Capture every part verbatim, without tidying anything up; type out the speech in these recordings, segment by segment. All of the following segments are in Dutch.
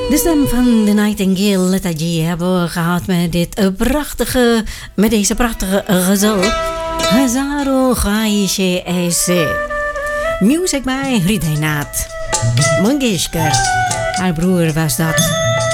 De stem van de Nightingale, Letta G, hebben we gehad met, dit prachtige, met deze prachtige gezel. Hazaro Gaishe Ese. Music bij Hridaynath Mangeshkar. Haar broer was dat.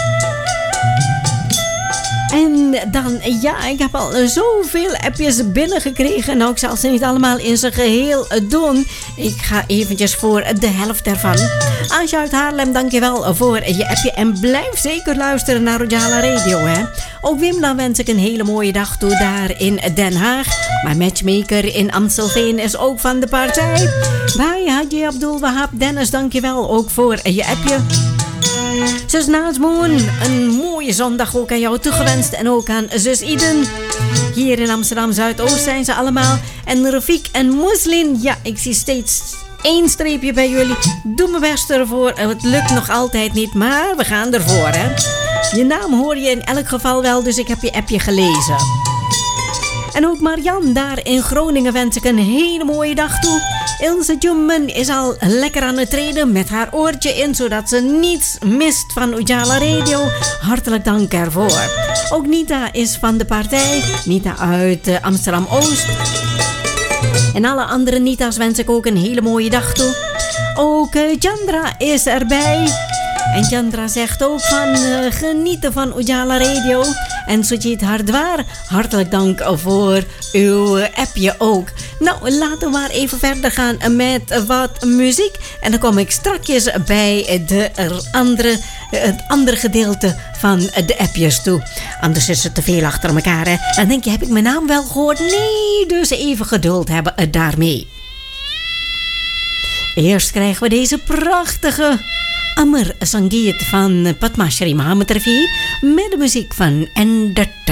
En dan, ja, ik heb al zoveel appjes binnengekregen. Nou, ik zal ze niet allemaal in zijn geheel doen. Ik ga eventjes voor de helft ervan. Asja uit Haarlem, dankjewel voor je appje. En blijf zeker luisteren naar Rojala Radio, hè. Ook Wim, dan wens ik een hele mooie dag toe daar in Den Haag. Mijn matchmaker in Amstelveen is ook van de partij. Bij Haji Abdul Wahab Dennis, dankjewel ook voor je appje. Zus Naasmoen, een mooie zondag ook aan jou toegewenst. En ook aan zus Iden. Hier in Amsterdam Zuidoost zijn ze allemaal. En Rafiek en Moeslin, ja, ik zie steeds één streepje bij jullie. Doe mijn best ervoor. Het lukt nog altijd niet, maar we gaan ervoor, hè. Je naam hoor je in elk geval wel, dus ik heb je appje gelezen. En ook Marian, daar in Groningen wens ik een hele mooie dag toe. Ilse Jummen is al lekker aan het treden met haar oortje in, zodat ze niets mist van Ujala Radio. Hartelijk dank ervoor. Ook Nita is van de partij. Nita uit uh, Amsterdam-Oost. En alle andere Nita's wens ik ook een hele mooie dag toe. Ook uh, Chandra is erbij. En Chandra zegt ook van uh, genieten van Ujala Radio. En Sujit Hardwaar, hartelijk dank voor uw appje ook. Nou, laten we maar even verder gaan met wat muziek. En dan kom ik strakjes bij de andere, het andere gedeelte van de appjes toe. Anders is het te veel achter elkaar, hè. Dan denk je, heb ik mijn naam wel gehoord? Nee, dus even geduld hebben daarmee. Eerst krijgen we deze prachtige Amar Sangeet van Padma Shri Mahamad Rafi met de muziek van Entertainment.